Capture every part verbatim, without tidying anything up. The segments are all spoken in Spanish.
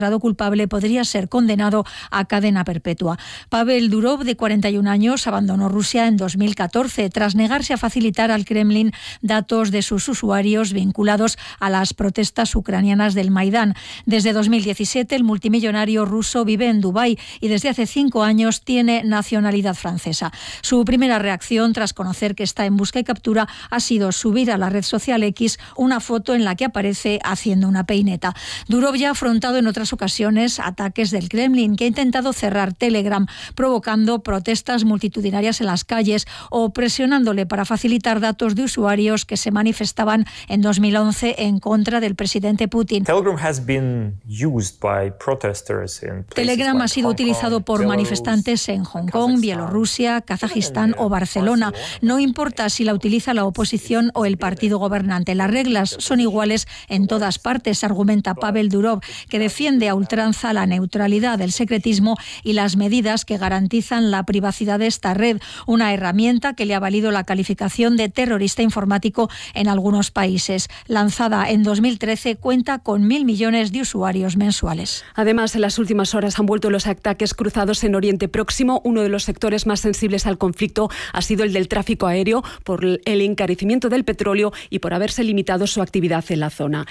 culpable podría ser condenado a cadena perpetua. Pavel Durov, de cuarenta y un años, abandonó Rusia en dos mil catorce tras negarse a facilitar al Kremlin datos de sus usuarios vinculados a las protestas ucranianas del Maidán. Desde dos mil diecisiete, el multimillonario ruso vive en Dubái y desde hace cinco años tiene nacionalidad francesa. Su primera reacción, tras conocer que está en busca y captura, ha sido subir a la red social X una foto en la que aparece haciendo una peineta. Durov ya ha afrontado en otras ocasiones ataques del Kremlin, que ha intentado cerrar Telegram, provocando protestas multitudinarias en las calles o presionándole para facilitar datos de usuarios que se manifestaban en dos mil once en contra del presidente Putin. Telegram has been used by protesters in Telegram ha sido utilizado por manifestantes en Hong Kong, Bielorrusia, Kazajistán o Barcelona. No importa si la utiliza la oposición o el partido gobernante. Las reglas son iguales en todas partes, argumenta Pavel Durov, que defiende a ultranza la neutralidad, el secretismo y las medidas que garantizan la privacidad de esta red, una herramienta que le ha valido la calificación de terrorista informático en algunos países. Lanzada en dos mil trece, cuenta con mil millones de usuarios mensuales. Además, en las últimas horas han vuelto los ataques cruzados en Oriente Próximo. Uno de los sectores más sensibles al conflicto ha sido el del tráfico aéreo, por el encarecimiento del petróleo y por haberse limitado su actividad en la zona.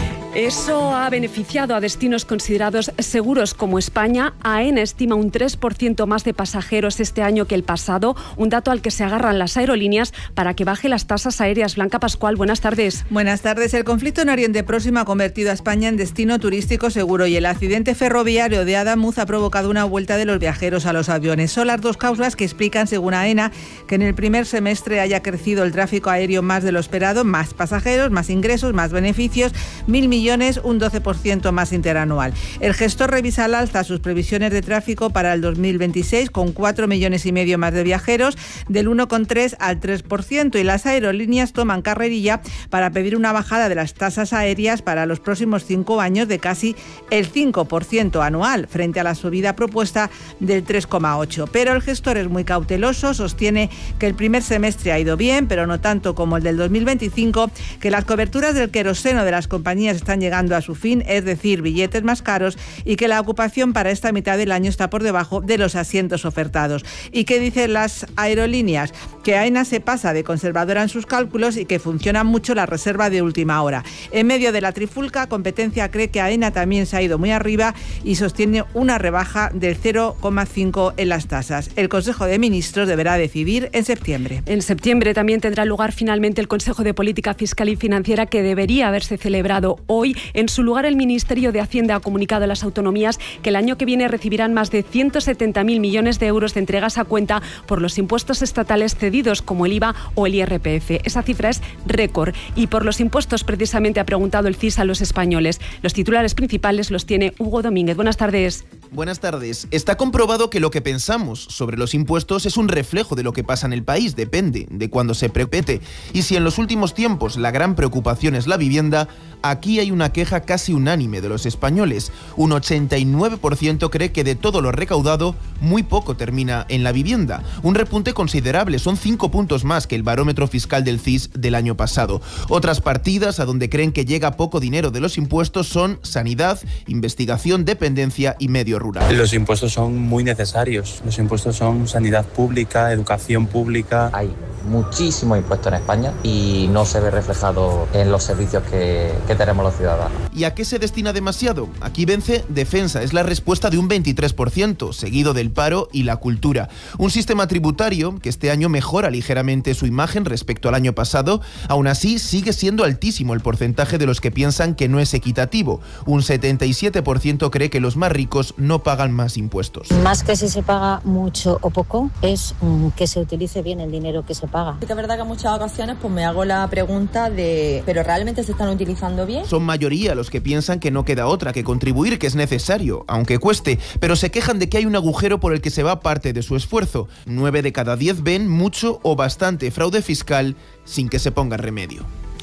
Eso ha beneficiado a destinos considerados seguros como España. AENA estima un tres por ciento más de pasajeros este año que el pasado, un dato al que se agarran las aerolíneas para que baje las tasas aéreas. Blanca Pascual, buenas tardes. Buenas tardes. El conflicto en Oriente Próximo ha convertido a España en destino turístico seguro y el accidente ferroviario de Adamuz ha provocado una vuelta de los viajeros a los aviones. Son las dos causas que explican, según AENA, que en el primer semestre haya crecido el tráfico aéreo más de lo esperado, más pasajeros, más ingresos, más beneficios, mil millones, un doce por ciento más interanual. El gestor revisa al alza sus previsiones de tráfico para el dos mil veintiséis con cuatro millones y medio más de viajeros, del uno coma tres al tres por ciento, y las aerolíneas toman carrerilla para pedir una bajada de las tasas aéreas para los próximos cinco años de casi el cinco por ciento anual, frente a la subida propuesta del tres coma ocho por ciento. Pero el gestor es muy cauteloso, sostiene que el primer semestre ha ido bien, pero no tanto como el del dos mil veinticinco, que las coberturas del queroseno de las compañías están llegando a su fin, es decir, billetes más caros, y que la ocupación para esta mitad del año está por debajo de los asientos ofertados. ¿Y qué dicen las aerolíneas? Que AENA se pasa de conservadora en sus cálculos y que funciona mucho la reserva de última hora. En medio de la trifulca, Competencia cree que AENA también se ha ido muy arriba y sostiene una rebaja del cero coma cinco en las tasas. El Consejo de Ministros deberá decidir en septiembre. En septiembre también tendrá lugar finalmente el Consejo de Política Fiscal y Financiera, que debería haberse celebrado hoy. En su lugar, el Ministerio de Hacienda ha comunicado a las autonomías que el año que viene recibirán más de ciento setenta mil millones de euros de entregas a cuenta por los impuestos estatales cedidos, como el I V A o el I R P F. Esa cifra es récord. Y por los impuestos, precisamente, ha preguntado el C I S a los españoles. Los titulares principales los tiene Hugo Domínguez. Buenas tardes. Buenas tardes. Está comprobado que lo que pensamos sobre los impuestos es un reflejo de lo que pasa en el país. Depende de cuándo se prepete. Y si en los últimos tiempos la gran preocupación es la vivienda, aquí hay una queja casi unánime de los españoles. Un ochenta y nueve por ciento cree que de todo lo recaudado, muy poco termina en la vivienda. Un repunte considerable, son cinco puntos más que el barómetro fiscal del C I S del año pasado. Otras partidas a donde creen que llega poco dinero de los impuestos son sanidad, investigación, dependencia y medio rural. Los impuestos son muy necesarios. Los impuestos son sanidad pública, educación pública. Hay muchísimo impuesto en España y no se ve reflejado en los servicios que, que tenemos los ciudadanos. ¿Y a qué se destina demasiado? Aquí vence defensa, es la respuesta de un veintitrés por ciento, seguido del paro y la cultura. Un sistema tributario que este año mejora ligeramente su imagen respecto al año pasado. Aún así, sigue siendo altísimo el porcentaje de los que piensan que no es equitativo. Un setenta y siete por ciento cree que los más ricos no pagan más impuestos. Más que si se paga mucho o poco, es mm, que se utilice bien el dinero que se paga. Es verdad que en muchas ocasiones pues me hago la pregunta de ¿pero realmente se están utilizando bien? Son mayoría los que piensan que no queda otra que contribuir, que es necesario, aunque cueste, pero se quejan de que hay un agujero por el que se va parte de su esfuerzo. Nueve de cada diez ven mucho o bastante fraude fiscal sin que se ponga remedio.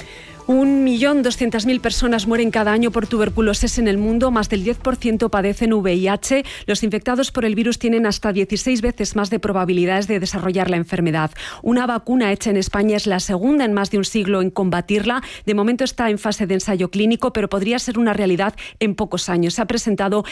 Un millón doscientas mil personas mueren cada año por tuberculosis en el mundo, más del diez por ciento padecen V I H. Los infectados por el virus tienen hasta dieciséis veces más de probabilidades de desarrollar la enfermedad. Una vacuna hecha en España es la segunda en más de un siglo en combatirla. De momento está en fase de ensayo clínico, pero podría ser una realidad en pocos años. Se ha presentado